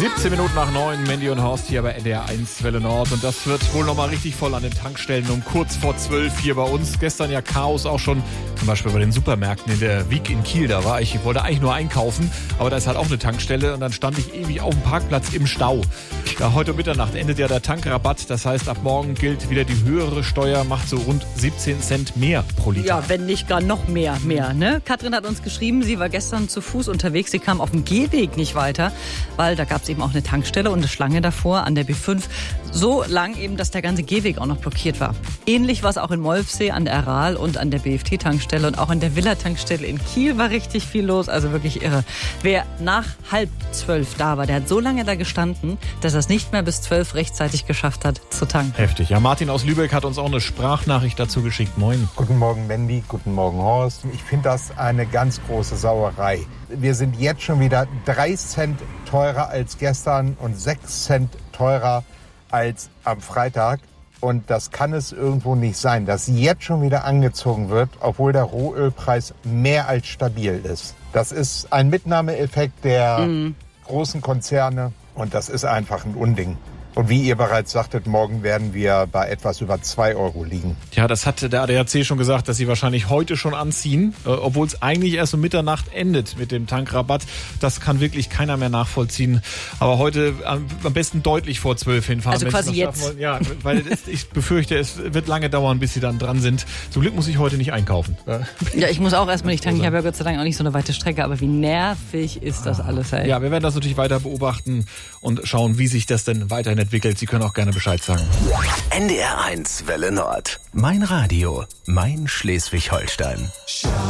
17 Minuten nach 9, Mandy und Horst hier bei NDR 1 Welle Nord. Und das wird wohl nochmal richtig voll an den Tankstellen um kurz vor 12 hier bei uns. Gestern ja Chaos auch schon, zum Beispiel bei den Supermärkten in der Wiek in Kiel. Da war ich wollte eigentlich nur einkaufen, aber da ist halt auch eine Tankstelle. Und dann stand ich ewig auf dem Parkplatz im Stau. Ja, heute Mitternacht endet ja der Tankrabatt. Das heißt, ab morgen gilt wieder die höhere Steuer, macht so rund 17 Cent mehr pro Liter. Ja, wenn nicht gar noch mehr, ne? Katrin hat uns geschrieben, sie war gestern zu Fuß unterwegs. Sie kam auf dem Gehweg nicht weiter, weil da gab es eben auch eine Tankstelle und eine Schlange davor an der B5. So lang eben, dass der ganze Gehweg auch noch blockiert war. Ähnlich war es auch in Molfsee an der Aral und an der BFT-Tankstelle und auch an der Villa-Tankstelle in Kiel war richtig viel los. Also wirklich irre. Wer nach 11:30 da war, der hat so lange da gestanden, dass er es nicht mehr bis 12 rechtzeitig geschafft hat zu tanken. Heftig. Ja, Martin aus Lübeck hat uns auch eine Sprachnachricht dazu geschickt. Moin. Guten Morgen, Mandy. Guten Morgen, Horst. Ich finde das eine ganz große Sauerei. Wir sind jetzt schon wieder 3 Cent teurer als gestern und 6 Cent teurer als am Freitag. Und das kann es irgendwo nicht sein, dass jetzt schon wieder angezogen wird, obwohl der Rohölpreis mehr als stabil ist. Das ist ein Mitnahmeeffekt der großen Konzerne und das ist einfach ein Unding. Und wie ihr bereits sagtet, morgen werden wir bei etwas über 2 Euro liegen. Ja, das hat der ADAC schon gesagt, dass sie wahrscheinlich heute schon anziehen, obwohl es eigentlich erst um Mitternacht endet mit dem Tankrabatt. Das kann wirklich keiner mehr nachvollziehen. Aber heute am besten deutlich vor 12 hinfahren. Also quasi jetzt. Ja, weil ich befürchte, es wird lange dauern, bis sie dann dran sind. Zum Glück muss ich heute nicht einkaufen. Ja, ich muss auch erstmal nicht tanken. Ich habe ja Gott sei Dank auch nicht so eine weite Strecke. Aber wie nervig ist das alles, ey. Ja, wir werden das natürlich weiter beobachten und schauen, wie sich das denn weiterhin entwickelt. Sie können auch gerne Bescheid sagen. NDR 1 Welle Nord. Mein Radio, mein Schleswig-Holstein.